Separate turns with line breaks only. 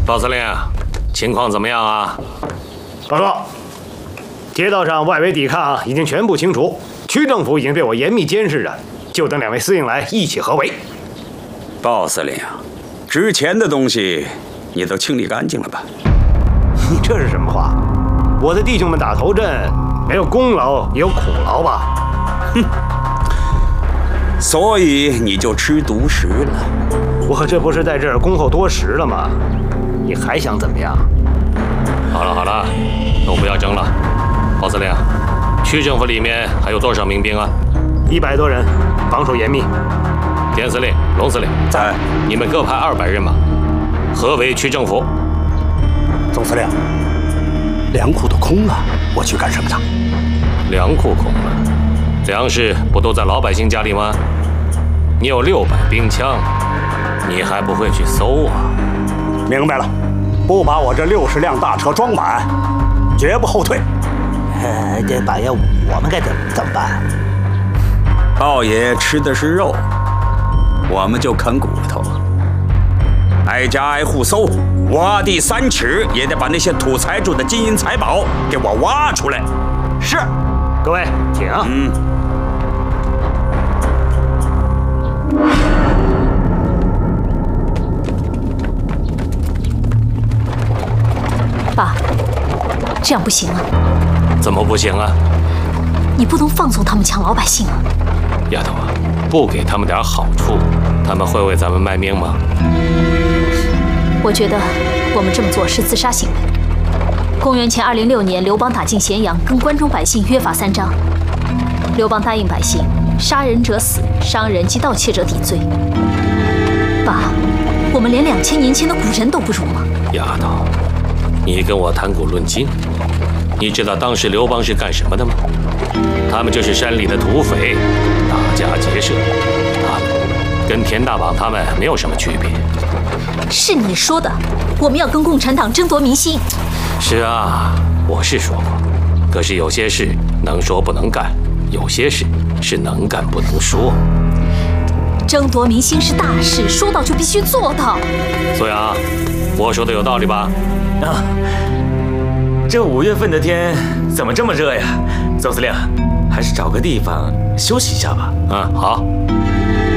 鲍司令，情况怎么样啊？
报告，街道上外围抵抗已经全部清除，区政府已经被我严密监视着，就等2位司令来一起合围。
鲍司令，之前的东西你都清理干净了吧？
你这是什么话？我的弟兄们打头阵，没有功劳也有苦劳吧？
哼！所以你就吃独食了。
我这不是在这儿恭候多时了吗？你还想怎么样？
好了，都不要争了。鲍司令，区政府里面还有多少民兵啊
？100多人，防守严密。
田司令、龙司令
在，
你们各派200人马，合围区政府。
总司令，粮库都空了，我去干什么呢？
粮库空了，粮食不都在老百姓家里吗？你有600兵枪，你还不会去搜啊？
明白了，不把我这60辆大车装满，绝不后退。
这八爷，我们该怎么办？
鲍爷吃的是肉，我们就啃骨头。挨家挨户搜，挖地3尺也得把那些土财主的金银财宝给我挖出来。
是，各位请。
爸，这样不行啊！
怎么不行啊？
你不能放纵他们抢老百姓啊！
丫头啊，不给他们点好处，他们会为咱们卖命吗？
我觉得我们这么做是自杀行为。公元前206年，刘邦打进咸阳，跟关中百姓约法3章。刘邦答应百姓，杀人者死，伤人及盗窃者抵罪。爸，我们连2000年前的古人都不如吗？
丫头，你跟我谈古论今，你知道当时刘邦是干什么的吗？他们就是山里的土匪，打家劫舍，他们跟田大绑他们没有什么区别。
是你说的，我们要跟共产党争夺民心。
是啊，我是说过，可是有些事能说不能干，有些事是能干不能说。
争夺民心是大事，说到就必须做到。
苏阳，我说的有道理吧？
啊，这5月份的天怎么这么热呀？总司令，还是找个地方休息一下吧。
好。